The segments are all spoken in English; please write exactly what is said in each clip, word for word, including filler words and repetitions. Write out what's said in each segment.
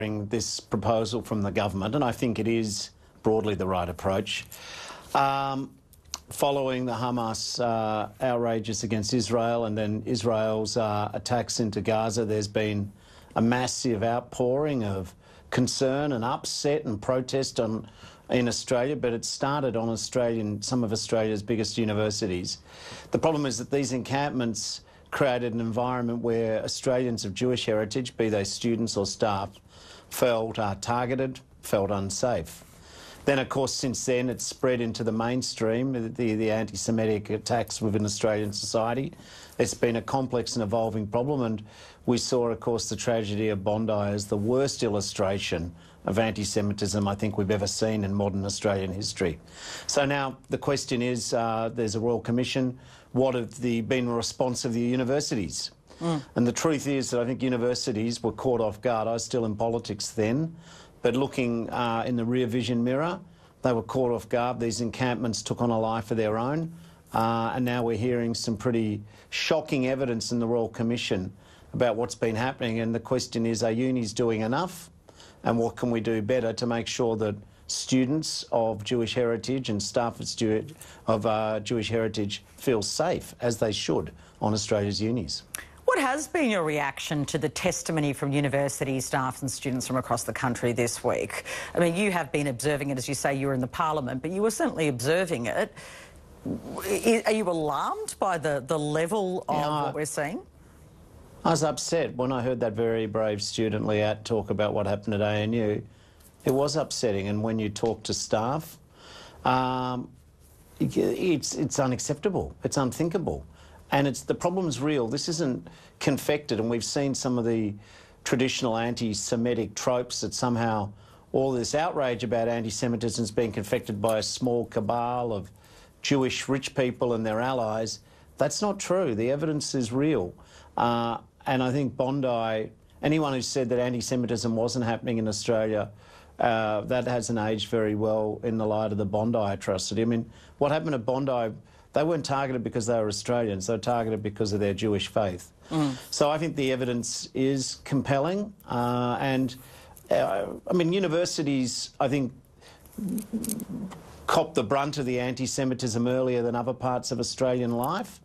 this proposal from the government, and I think it is broadly the right approach. Um, following the Hamas uh, outrages against Israel and then Israel's uh, attacks into Gaza, there's been a massive outpouring of concern and upset and protest on, in Australia, but it started on Australian, some of Australia's biggest universities. The problem is that these encampments created an environment where Australians of Jewish heritage, be they students or staff, felt uh, targeted, felt unsafe. Then, of course, since then, it's spread into the mainstream, the, the anti-Semitic attacks within Australian society. It's been a complex and evolving problem, and we saw, of course, the tragedy of Bondi as the worst illustration of anti-Semitism I think we've ever seen in modern Australian history. So now the question is, uh, there's a Royal Commission. What have the, been the response of the universities? Mm. And the truth is that I think universities were caught off guard. I was still in politics then, but looking uh, in the rear vision mirror, they were caught off guard. These encampments took on a life of their own, uh, and now we're hearing some pretty shocking evidence in the Royal Commission about what's been happening. And the question is, are unis doing enough? And what can we do better to make sure that students of Jewish heritage and staff of uh, Jewish heritage feel safe, as they should, on Australia's unis? What has been your reaction to the testimony from university staff and students from across the country this week? I mean, you have been observing it, as you say, you were in the Parliament, but you were certainly observing it. Are you alarmed by the, the level of yeah, what we're seeing? I was upset when I heard that very brave student, Liat, talk about what happened at A N U. It was upsetting, and when you talk to staff, um, it's, it's unacceptable, it's unthinkable. And it's, the problem's real. This isn't confected, and we've seen some of the traditional anti-Semitic tropes that somehow all this outrage about anti-Semitism is being confected by a small cabal of Jewish rich people and their allies. That's not true. The evidence is real. Uh, and I think Bondi, anyone who said that anti-Semitism wasn't happening in Australia, uh, that hasn't aged very well in the light of the Bondi atrocity. I mean, what happened at Bondi, they weren't targeted because they were Australians, they were targeted because of their Jewish faith. Mm. So I think the evidence is compelling. Uh, and, uh, I mean, universities, I think, copped the brunt of the anti-Semitism earlier than other parts of Australian life.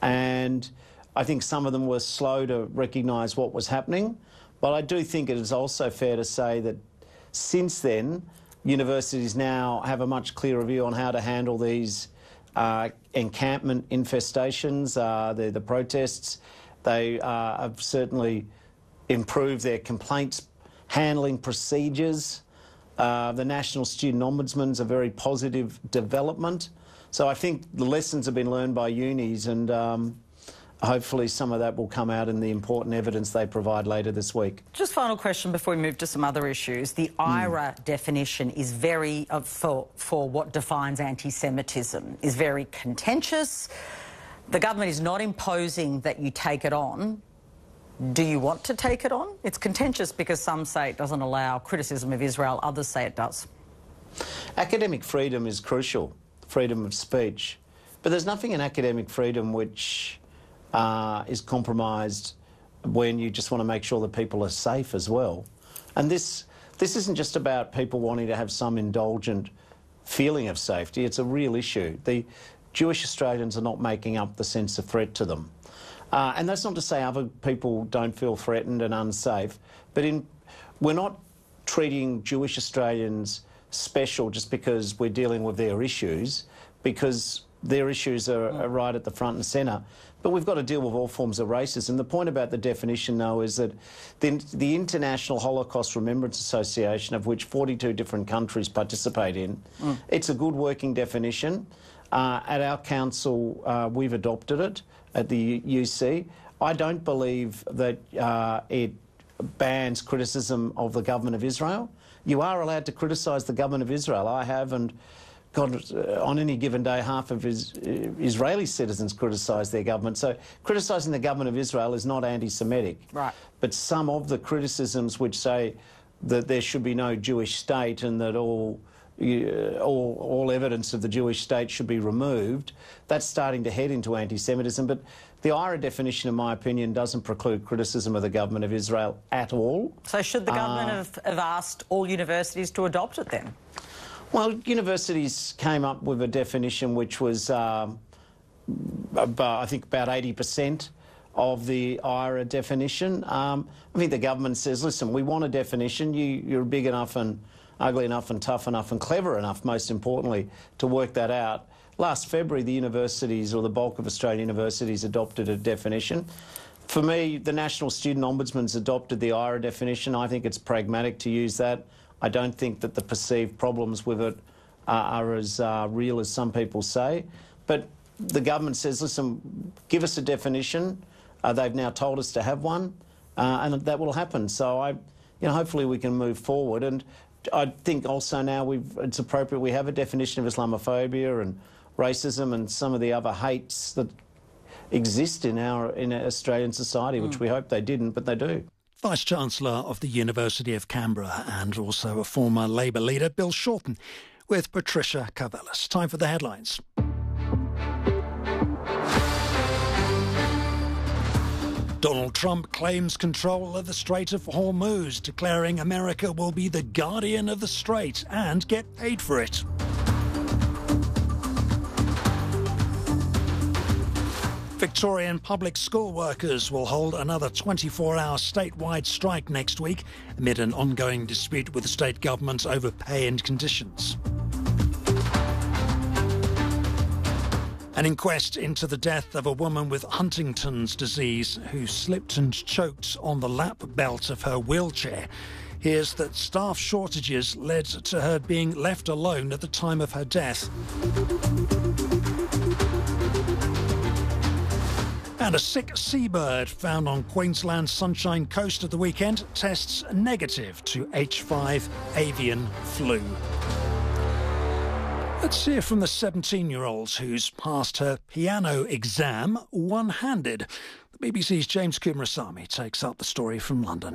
And I think some of them were slow to recognise what was happening. But I do think it is also fair to say that since then, universities now have a much clearer view on how to handle these Uh, encampment infestations, uh, the, the protests. They uh, have certainly improved their complaints handling procedures. Uh, the National Student Ombudsman's a very positive development. So I think the lessons have been learned by unis, and um, hopefully some of that will come out in the important evidence they provide later this week. Just final question before we move to some other issues. The I R A mm. definition is very, uh, for, for what defines anti-Semitism, is very contentious. The government is not imposing that you take it on. Do you want to take it on? It's contentious because some say it doesn't allow criticism of Israel, others say it does. Academic freedom is crucial, freedom of speech. But there's nothing in academic freedom which Uh, is compromised when you just want to make sure that people are safe as well. And this, this isn't just about people wanting to have some indulgent feeling of safety. It's a real issue. The Jewish Australians are not making up the sense of threat to them. Uh, and that's not to say other people don't feel threatened and unsafe, but in, we're not treating Jewish Australians special just because we're dealing with their issues, because their issues are, are right at the front and centre. But we've got to deal with all forms of racism. The point about the definition, though, is that the, the International Holocaust Remembrance Association, of which forty-two different countries participate in, mm. it's a good working definition. Uh, at our council, uh, we've adopted it at the U C. I don't believe that uh, it bans criticism of the government of Israel. You are allowed to criticise the government of Israel. I have, and God, uh, on any given day, half of his, uh, Israeli citizens criticise their government. So criticising the government of Israel is not anti-Semitic. Right. But some of the criticisms which say that there should be no Jewish state and that all, uh, all, all evidence of the Jewish state should be removed, that's starting to head into anti-Semitism. But The I R A definition, in my opinion, doesn't preclude criticism of the government of Israel at all. So should the government Uh, have, have asked all universities to adopt it then? Well, universities came up with a definition which was, um, about, I think, about eighty percent of the I R A definition. Um, I think the government says, listen, we want a definition. You, you're big enough and ugly enough and tough enough and clever enough, most importantly, to work that out. Last February, the universities, or the bulk of Australian universities, adopted a definition. For me, the National Student Ombudsman's adopted the I R A definition. I think it's pragmatic to use that. I don't think that the perceived problems with it uh, are as uh, real as some people say. But the government says, listen, give us a definition. Uh, they've now told us to have one, uh, and that will happen. So I, you know, hopefully we can move forward. And I think also now we've, it's appropriate we have a definition of Islamophobia and racism and some of the other hates that exist in our in our Australian society, which we hope they didn't, but they do. Vice-Chancellor of the University of Canberra and also a former Labour leader, Bill Shorten, with Patricia Karvelas. Time for the headlines. Donald Trump claims control of the Strait of Hormuz, declaring America will be the guardian of the strait and get paid for it. Victorian public school workers will hold another twenty-four hour statewide strike next week amid an ongoing dispute with the state government over pay and conditions. An inquest into the death of a woman with Huntington's disease who slipped and choked on the lap belt of her wheelchair. Here's that staff shortages led to her being left alone at the time of her death. And a sick seabird found on Queensland's Sunshine Coast at the weekend tests negative to H five avian flu. Let's hear from the seventeen-year-old who's passed her piano exam one-handed. The B B C's James Kumarasamy takes up the story from London.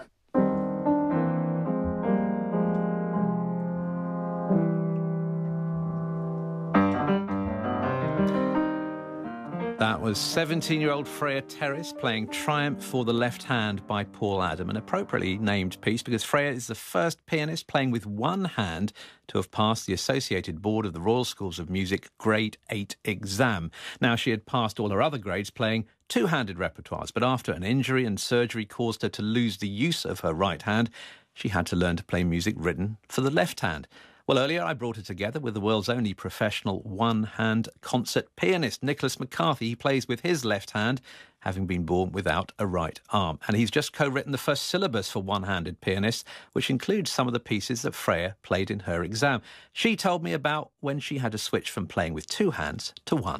That was seventeen-year-old Freya Terrace playing Triumph for the Left Hand by Paul Adam, an appropriately named piece because Freya is the first pianist playing with one hand to have passed the Associated Board of the Royal Schools of Music Grade eight exam. Now, she had passed all her other grades playing two-handed repertoires, but after an injury and surgery caused her to lose the use of her right hand, she had to learn to play music written for the left hand. Well, earlier I brought her together with the world's only professional one-hand concert pianist, Nicholas McCarthy. He plays with his left hand, having been born without a right arm. And he's just co-written the first syllabus for one-handed pianists, which includes some of the pieces that Freya played in her exam. She told me about when she had to switch from playing with two hands to one.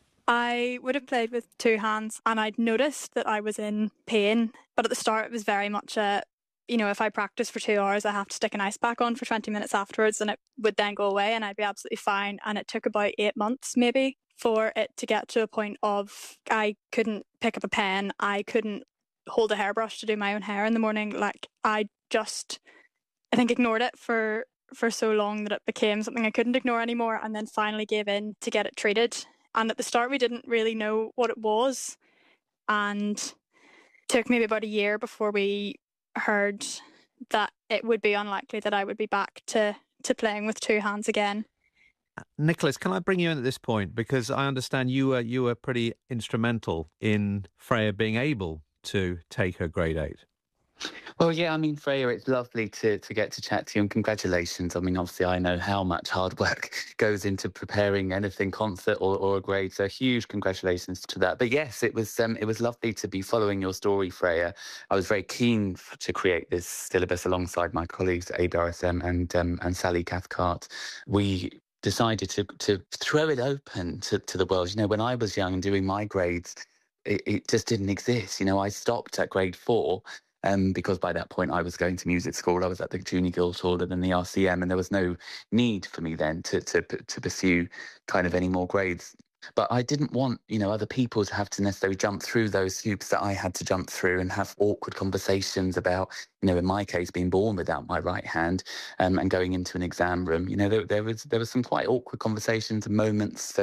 I would have played with two hands and I'd noticed that I was in pain. But at the start, it was very much a... You know, if I practice for two hours, I have to stick an ice pack on for twenty minutes afterwards and it would then go away and I'd be absolutely fine. And it took about eight months maybe for it to get to a point of I couldn't pick up a pen. I couldn't hold a hairbrush to do my own hair in the morning. Like I just, I think, ignored it for, for so long that it became something I couldn't ignore anymore and then finally gave in to get it treated. And at the start, we didn't really know what it was. And it took maybe about a year before we heard that it would be unlikely that I would be back to, to playing with two hands again. Nicholas, can I bring you in at this point? Because I understand you were, you were pretty instrumental in Freya being able to take her grade eight. Well, yeah, I mean, Freya, it's lovely to, to get to chat to you and congratulations. I mean, obviously, I know how much hard work goes into preparing anything concert or, or a grade, so huge congratulations to that. But yes, it was um, it was lovely to be following your story, Freya. I was very keen f- to create this syllabus alongside my colleagues at A B R S M and, um, and Sally Cathcart. We decided to, to throw it open to, to the world. You know, when I was young and doing my grades, it, it just didn't exist. You know, I stopped at grade four. Um, because by that point I was going to music school, I was at the Junior Guildhall and then the R C M, and there was no need for me then to, to to pursue kind of any more grades. But I didn't want, you know, other people to have to necessarily jump through those hoops that I had to jump through and have awkward conversations about, you know, in my case, being born without my right hand um, and going into an exam room. You know, there, there was there was some quite awkward conversations and moments. So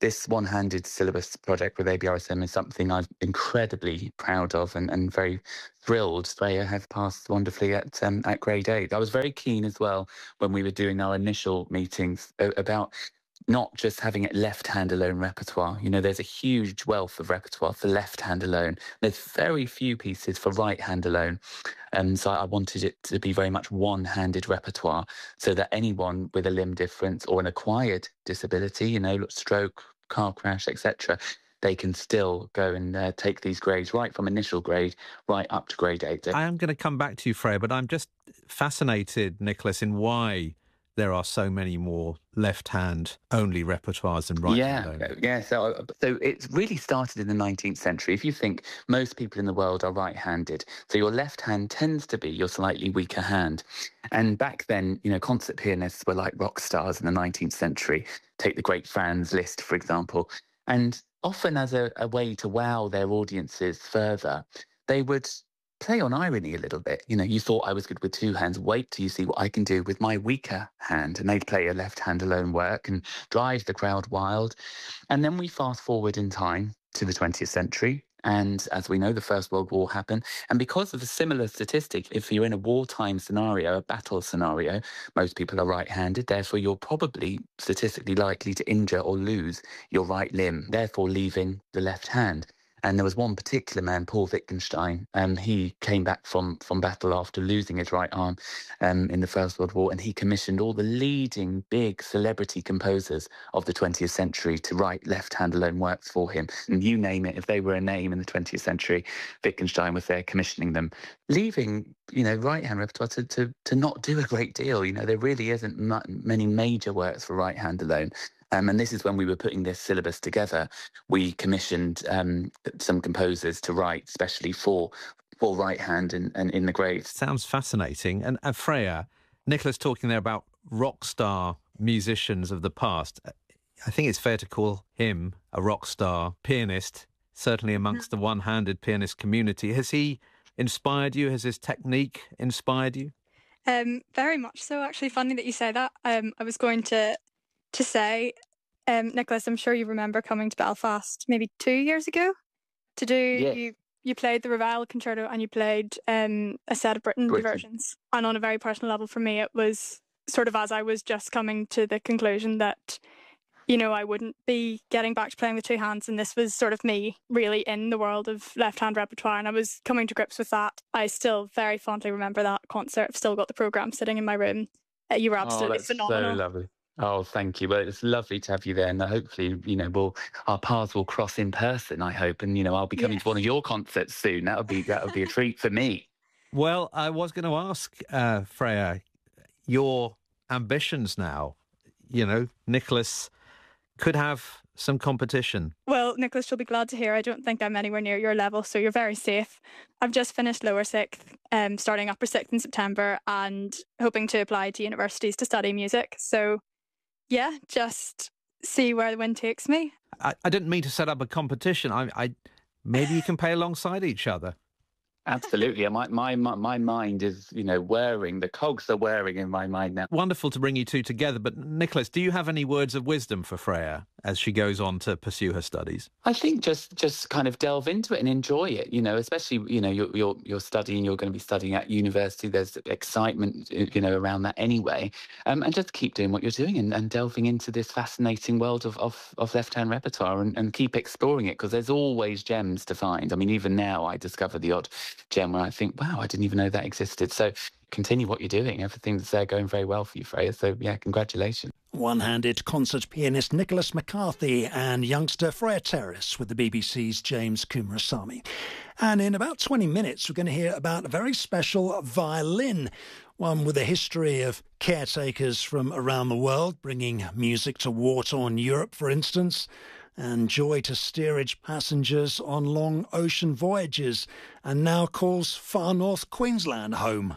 this one-handed syllabus project with A B R S M is something I'm incredibly proud of and, and very thrilled Freya has passed wonderfully at um, at grade eight. I was very keen as well when we were doing our initial meetings about not just having it left hand alone repertoire. You know, there's a huge wealth of repertoire for left hand alone. There's very few pieces for right hand alone. And so I wanted it to be very much one-handed repertoire so that anyone with a limb difference or an acquired disability, you know, stroke, car crash, et cetera, they can still go and uh, take these grades right from initial grade right up to grade eight. I am going to come back to you, Freya, but I'm just fascinated, Nicholas, in why there are so many more left-hand only repertoires than right-hand yeah, only. Yeah, so, so it really started in the nineteenth century. If you think most people in the world are right-handed, so your left hand tends to be your slightly weaker hand. And back then, you know, concert pianists were like rock stars in the nineteenth century. Take the great Franz Liszt, for example. And often as a, a way to wow their audiences further, they would play on irony a little bit. You know, you thought I was good with two hands. Wait till you see what I can do with my weaker hand. And they'd play a left hand alone work and drive the crowd wild. And then we fast forward in time to the twentieth century. And as we know, the First World War happened. And because of a similar statistic, if you're in a wartime scenario, a battle scenario, most people are right-handed. Therefore, you're probably statistically likely to injure or lose your right limb, therefore leaving the left hand. And there was one particular man, Paul Wittgenstein. Um, he came back from, from battle after losing his right arm um, in the First World War, and he commissioned all the leading big celebrity composers of the twentieth century to write left-hand alone works for him. And you name it, if they were a name in the twentieth century, Wittgenstein was there commissioning them, leaving, you know, right-hand repertoire to, to, to not do a great deal. You know, there really isn't m- many major works for right-hand alone. Um, and this is when we were putting this syllabus together. We commissioned um, some composers to write especially for for right hand and, and in the grades. Sounds fascinating. And uh, Freya, Nicholas talking there about rock star musicians of the past. I think it's fair to call him a rock star pianist, certainly amongst the one-handed pianist community. Has he inspired you? Has his technique inspired you? Um, very much so, actually. Funny that you say that. Um, I was going to... to say, um, Nicholas, I'm sure you remember coming to Belfast maybe two years ago to do, yes. you you played the Revival Concerto and you played um, a set of Britain, Britain diversions. And on a very personal level for me, it was sort of as I was just coming to the conclusion that, you know, I wouldn't be getting back to playing with two hands. And this was sort of me really in the world of left-hand repertoire. And I was coming to grips with that. I still very fondly remember that concert. I've still got the programme sitting in my room. Uh, you were absolutely oh, that's phenomenal. So lovely. Oh, thank you. Well, it's lovely to have you there, and hopefully, you know, we'll our paths will cross in person. I hope, and you know, I'll be coming yes. to one of your concerts soon. That would be that would be a treat for me. Well, I was going to ask uh, Freya, your ambitions now. You know, Nicholas could have some competition. Well, Nicholas, you'll be glad to hear I don't think I'm anywhere near your level, so you're very safe. I've just finished lower sixth, um, starting upper sixth in September, and hoping to apply to universities to study music. So. Yeah, just see where the wind takes me. I, I didn't mean to set up a competition. I, I maybe you can play alongside each other. Absolutely. My, my my mind is, you know, whirring. The cogs are whirring in my mind now. Wonderful to bring you two together. But Nicholas, do you have any words of wisdom for Freya as she goes on to pursue her studies? I think just just kind of delve into it and enjoy it, you know, especially, you know, you're, you're, you're studying, you're going to be studying at university. There's excitement, you know, around that anyway. Um, and just keep doing what you're doing and, and delving into this fascinating world of, of, of left-hand repertoire and, and keep exploring it, because there's always gems to find. I mean, even now I discover the odd gem where I think, wow, I didn't even know that existed. So continue what you're doing. Everything's uh, going very well for you, Freya. So yeah, congratulations. One-handed concert pianist Nicholas McCarthy and youngster Freya Terrace with the B B C's James Kumarasamy. And in about twenty minutes, we're going to hear about a very special violin, one with a history of caretakers from around the world, bringing music to war-torn Europe, for instance, and joy to steerage passengers on long ocean voyages, and now calls far north Queensland home.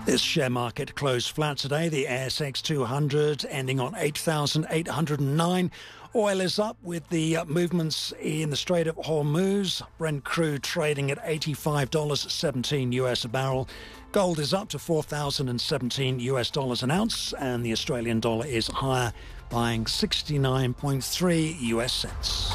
This share market closed flat today. The A S X two hundred ending on eight thousand eight hundred nine. Oil is up with the uh, movements in the Strait of Hormuz. Brent crude trading at eighty-five dollars seventeen US a barrel. Gold is up to four thousand seventeen US dollars an ounce, and the Australian dollar is higher, buying sixty-nine point three US cents.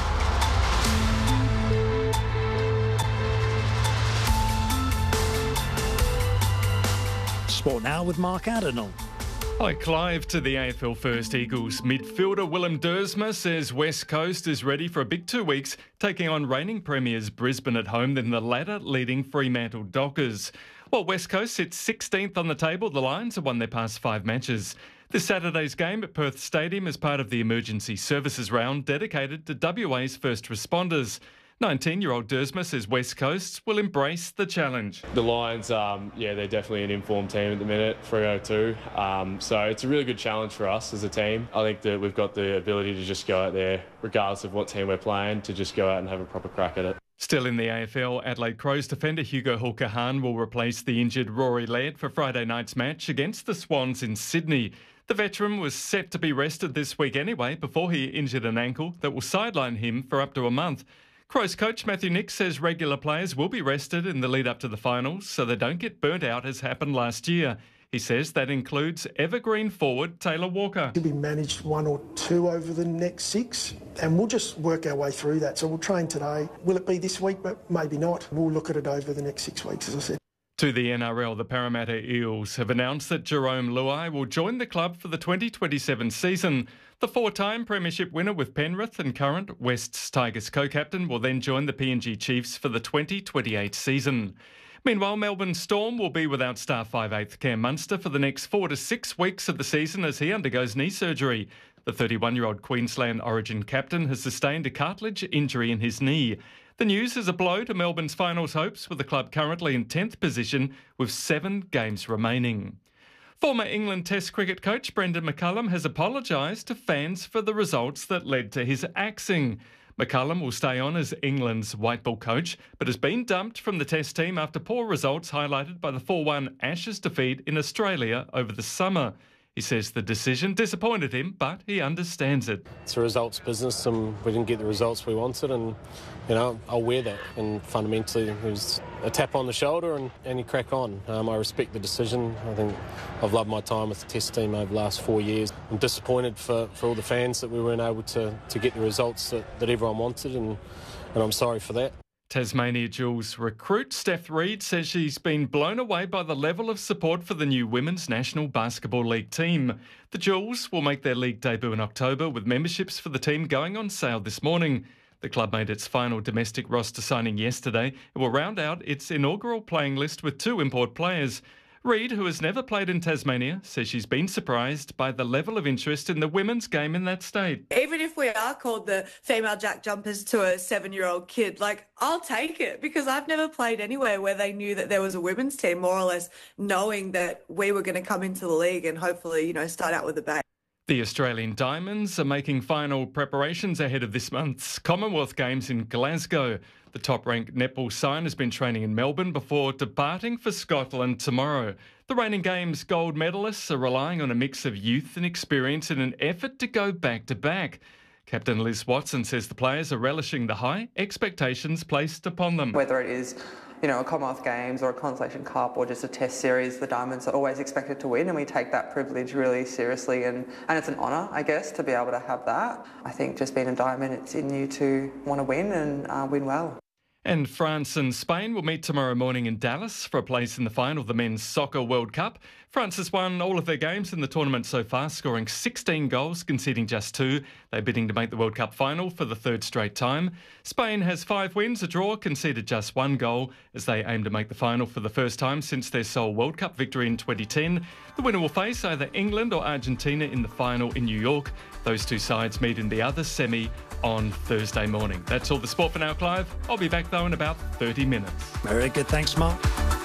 Sport now with Mark Adenall. Hi, Clive. To the A F L First Eagles. Midfielder Willem Dersma says West Coast is ready for a big two weeks, taking on reigning premiers Brisbane at home, then the latter leading Fremantle Dockers. While West Coast sits sixteenth on the table, the Lions have won their past five matches. This Saturday's game at Perth Stadium is part of the emergency services round dedicated to W A's first responders. nineteen-year-old Dersma says West Coast will embrace the challenge. The Lions, um, yeah, they're definitely an informed team at the minute, three oh two. Um, so it's a really good challenge for us as a team. I think that we've got the ability to just go out there, regardless of what team we're playing, to just go out and have a proper crack at it. Still in the A F L, Adelaide Crows defender Hugo Hooker-Hahn will replace the injured Rory Laird for Friday night's match against the Swans in Sydney. The veteran was set to be rested this week anyway before he injured an ankle that will sideline him for up to a month. Crows coach Matthew Nicks says regular players will be rested in the lead up to the finals so they don't get burnt out as happened last year. He says that includes evergreen forward Taylor Walker. He'll be managed one or two over the next six, and we'll just work our way through that. So we'll train today. Will it be this week? But maybe not. We'll look at it over the next six weeks, as I said. To the N R L, the Parramatta Eels have announced that Jerome Luai will join the club for the twenty twenty-seven season. The four-time premiership winner with Penrith and current Wests Tigers co-captain will then join the P N G Chiefs for the twenty twenty-eight season. Meanwhile, Melbourne Storm will be without star five-eighth Cam Munster for the next four to six weeks of the season as he undergoes knee surgery. The thirty-one-year-old Queensland Origin captain has sustained a cartilage injury in his knee. The news is a blow to Melbourne's finals hopes, with the club currently in tenth position with seven games remaining. Former England Test cricket coach Brendan McCullum has apologised to fans for the results that led to his axing. McCullum will stay on as England's white ball coach, but has been dumped from the Test team after poor results highlighted by the four one Ashes defeat in Australia over the summer. He says the decision disappointed him, but he understands it. It's a results business and we didn't get the results we wanted, and, you know, I'll wear that. And fundamentally, it was a tap on the shoulder and, and you crack on. Um, I respect the decision. I think I've loved my time with the Test team over the last four years. I'm disappointed for, for all the fans that we weren't able to, to get the results that, that everyone wanted, and, and I'm sorry for that. Tasmania Jules recruit Steph Reid says she's been blown away by the level of support for the new Women's National Basketball League team. The Jules will make their league debut in October, with memberships for the team going on sale this morning. The club made its final domestic roster signing yesterday and will round out its inaugural playing list with two import players. Reid, who has never played in Tasmania, says she's been surprised by the level of interest in the women's game in that state. Even if we are called the female jack jumpers to a seven-year-old kid, like, I'll take it, because I've never played anywhere where they knew that there was a women's team, more or less knowing that we were going to come into the league and hopefully, you know, start out with a bang. The Australian Diamonds are making final preparations ahead of this month's Commonwealth Games in Glasgow. The top-ranked netball side has been training in Melbourne before departing for Scotland tomorrow. The reigning Games gold medalists are relying on a mix of youth and experience in an effort to go back-to-back. Captain Liz Watson says the players are relishing the high expectations placed upon them. Whether it is, you know, a Commonwealth Games or a Consolation Cup or just a Test series, the Diamonds are always expected to win, and we take that privilege really seriously, and, and it's an honour, I guess, to be able to have that. I think just being a Diamond, it's in you to want to win and uh, win well. And France and Spain will meet tomorrow morning in Dallas for a place in the final of the Men's Soccer World Cup. France has won all of their games in the tournament so far, scoring sixteen goals, conceding just two. They're bidding to make the World Cup final for the third straight time. Spain has five wins, a draw, conceded just one goal as they aim to make the final for the first time since their sole World Cup victory in twenty ten. The winner will face either England or Argentina in the final in New York. Those two sides meet in the other semi on Thursday morning. That's all the sport for now, Clive. I'll be back, though, in about thirty minutes. Very good. Thanks, Mark.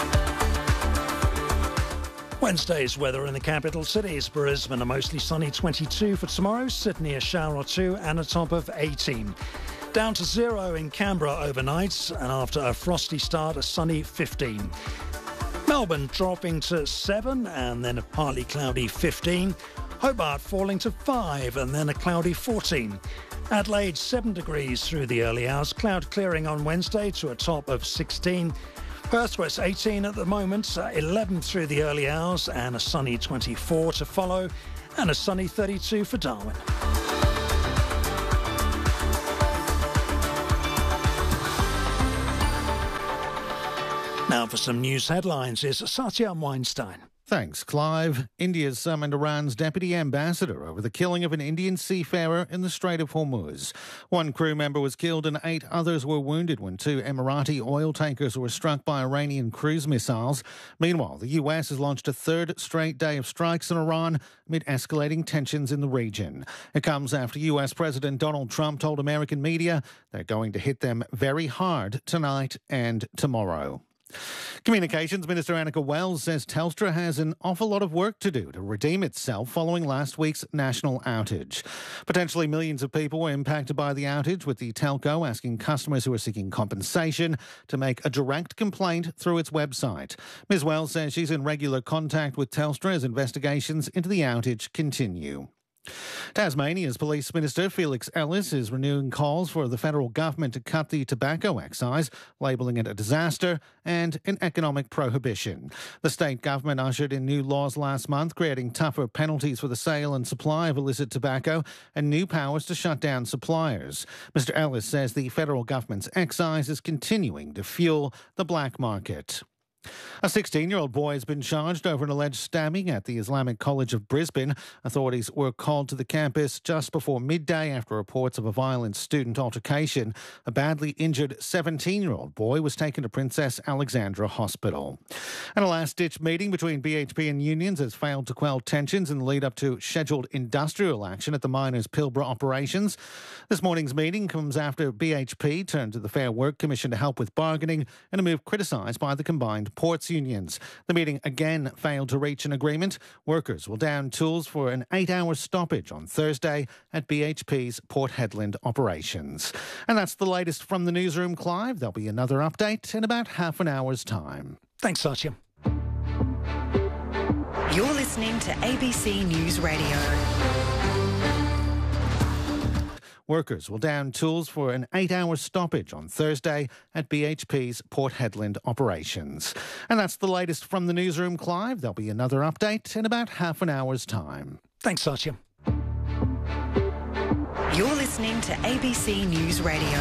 Wednesday's weather in the capital cities. Brisbane, a mostly sunny twenty-two for tomorrow. Sydney, a shower or two and a top of eighteen. Down to zero in Canberra overnight, and after a frosty start, a sunny fifteen. Melbourne dropping to seven and then a partly cloudy fifteen. Hobart falling to five and then a cloudy fourteen. Adelaide seven degrees through the early hours. Cloud clearing on Wednesday to a top of sixteen. Perth, where it's eighteen at the moment, uh, eleven through the early hours and a sunny twenty-four to follow and a sunny thirty-two for Darwin. Now for some news headlines is Satya Weinstein. Thanks, Clive. India's summoned Iran's deputy ambassador over the killing of an Indian seafarer in the Strait of Hormuz. One crew member was killed and eight others were wounded when two Emirati oil tankers were struck by Iranian cruise missiles. Meanwhile, the U S has launched a third straight day of strikes in Iran amid escalating tensions in the region. It comes after U S President Donald Trump told American media they're going to hit them very hard tonight and tomorrow. Communications Minister Annika Wells says Telstra has an awful lot of work to do to redeem itself following last week's national outage. Potentially millions of people were impacted by the outage, with the telco asking customers who are seeking compensation to make a direct complaint through its website. Miz Wells says she's in regular contact with Telstra as investigations into the outage continue. Tasmania's Police Minister Felix Ellis is renewing calls for the federal government to cut the tobacco excise, labelling it a disaster and an economic prohibition. The state government ushered in new laws last month, creating tougher penalties for the sale and supply of illicit tobacco and new powers to shut down suppliers. Mister Ellis says the federal government's excise is continuing to fuel the black market. A sixteen-year-old boy has been charged over an alleged stabbing at the Islamic College of Brisbane. Authorities were called to the campus just before midday after reports of a violent student altercation. A badly injured seventeen-year-old boy was taken to Princess Alexandra Hospital. And a last-ditch meeting between B H P and unions has failed to quell tensions in the lead-up to scheduled industrial action at the miners' Pilbara operations. This morning's meeting comes after B H P turned to the Fair Work Commission to help with bargaining, in a move criticised by the combined ports unions. The meeting again failed to reach an agreement. Workers will down tools for an eight-hour stoppage on Thursday at B H P's Port Hedland operations. And that's the latest from the newsroom, Clive. There'll be another update in about half an hour's time. Thanks, Satya. You're listening to A B C News Radio. Workers will down tools for an eight-hour stoppage on Thursday at B H P's Port Hedland operations. And that's the latest from the newsroom, Clive. There'll be another update in about half an hour's time. Thanks, Satya. You're listening to A B C News Radio.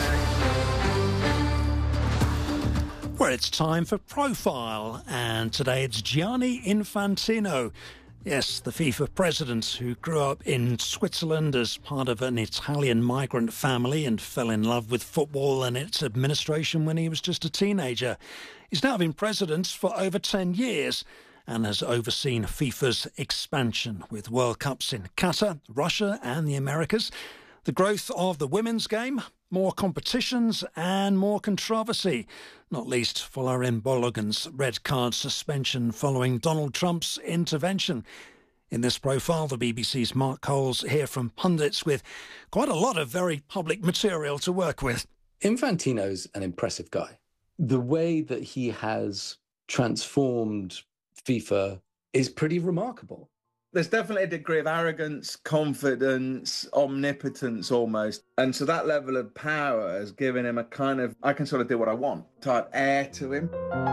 Well, it's time for Profile, and today it's Gianni Infantino. Yes, the FIFA president who grew up in Switzerland as part of an Italian migrant family and fell in love with football and its administration when he was just a teenager. He's now been president for over ten years and has overseen FIFA's expansion with World Cups in Qatar, Russia and the Americas, the growth of the women's game, more competitions and more controversy, not least Folarin Balogun's red card suspension following Donald Trump's intervention. In this profile, the B B C's Mark Coles here from pundits with quite a lot of very public material to work with. Infantino's an impressive guy. The way that he has transformed FIFA is pretty remarkable. There's definitely a degree of arrogance, confidence, omnipotence almost. And so that level of power has given him a kind of, I can sort of do what I want type air to him.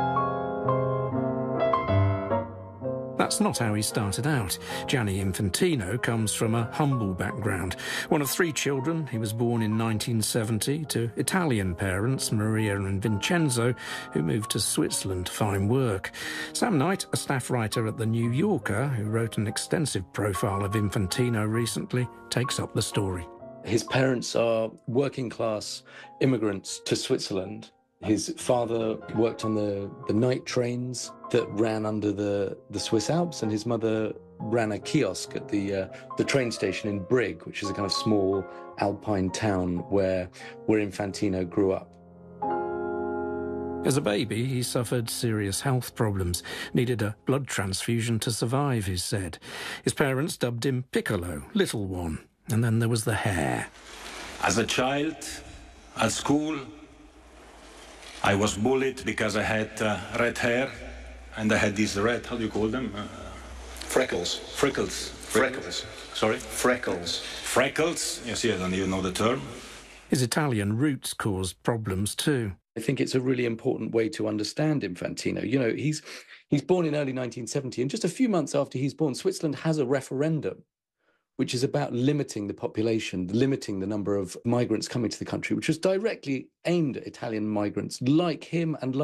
That's not how he started out. Gianni Infantino comes from a humble background. One of three children, he was born in nineteen seventy to Italian parents, Maria and Vincenzo, who moved to Switzerland to find work. Sam Knight, a staff writer at The New Yorker, who wrote an extensive profile of Infantino recently, takes up the story. His parents are working-class immigrants to Switzerland. His father worked on the, the night trains that ran under the, the Swiss Alps, and his mother ran a kiosk at the uh, the train station in Brig, which is a kind of small alpine town where, where Infantino grew up. As a baby, he suffered serious health problems, needed a blood transfusion to survive, he said. His parents dubbed him Piccolo, Little One, and then there was the hair. As a child, at school, I was bullied because I had uh, red hair and I had these red, how do you call them? Uh, freckles. Freckles. Freckles. Sorry? Freckles. Freckles. You see, I don't even know the term. His Italian roots caused problems too. I think it's a really important way to understand Infantino. You know, he's he's born in early nineteen seventy, and just a few months after he's born, Switzerland has a referendum which is about limiting the population, limiting the number of migrants coming to the country, which was directly aimed at Italian migrants like him and like